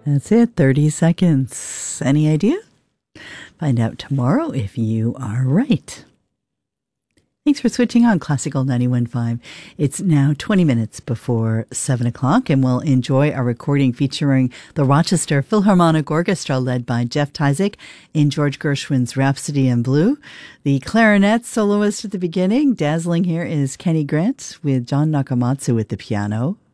That's it, 30 seconds. Any idea? Find out tomorrow if you are right. Thanks for switching on Classical 91.5. It's now 20 minutes before 7 o'clock, and we'll enjoy a recording featuring the Rochester Philharmonic Orchestra led by Jeff Tyzik in George Gershwin's Rhapsody in Blue. The clarinet soloist at the beginning, dazzling here, is Kenny Grant with John Nakamatsu at the piano.